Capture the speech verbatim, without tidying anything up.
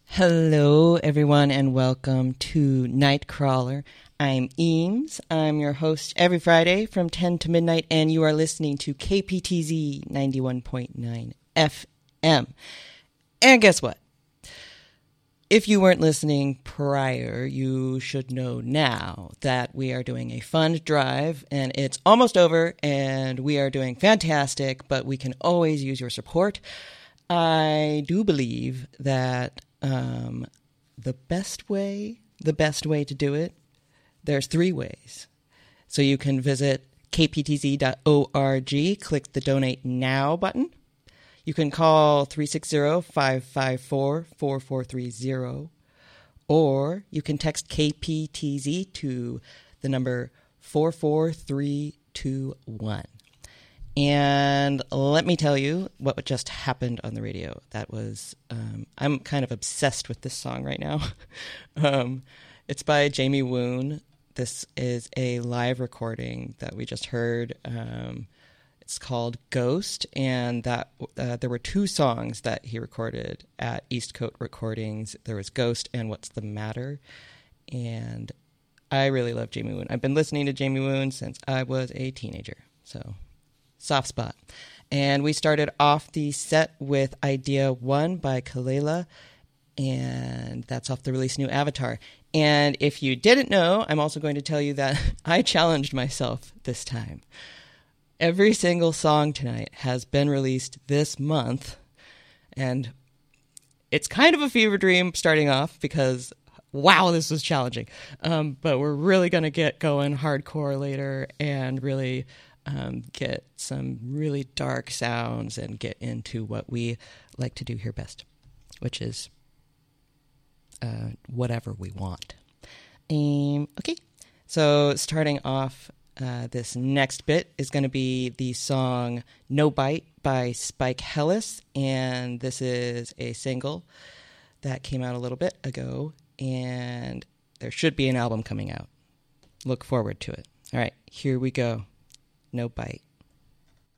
Hello, everyone, and welcome to Nightcrawler. I'm Eames. I'm your host every Friday from ten to midnight, and you are listening to K P T Z ninety-one point nine F M. And guess what? If you weren't listening prior, you should know now that we are doing a fund drive, and it's almost over, and we are doing fantastic, but we can always use your support. I do believe that um, the best way, the best way to do it, there's three ways. So you can visit k p t z dot org, click the Donate Now button. You can call three six zero, five five four, four four three zero, or you can text K P T Z to the number four four three two one. And let me tell you what just happened on the radio. That was, um, I'm kind of obsessed with this song right now. um, it's by Jamie Woon. This is a live recording that we just heard. Um, it's called Ghost, and that uh, there were two songs that he recorded at Eastcote Recordings. There was Ghost and What's the Matter, and I really love Jamie Woon. I've been listening to Jamie Woon since I was a teenager, so soft spot. And we started off the set with Idea One by Kalela, and that's off the release New Avatar. And if you didn't know, I'm also going to tell you that I challenged myself this time. Every single song tonight has been released this month, and it's kind of a fever dream starting off because, wow, this was challenging. Um, but we're really going to get going hardcore later and really um, get some really dark sounds and get into what we like to do here best, which is uh, whatever we want. Um, okay, so starting off, Uh, this next bit is going to be the song No Bite by Spike Hellis, and this is a single that came out a little bit ago, and there should be an album coming out. Look forward to it. All right, here we go. No Bite.